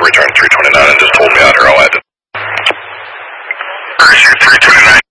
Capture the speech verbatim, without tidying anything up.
return three twenty-nine and just told me out here. I'll add it. Pursuit three twenty-nine.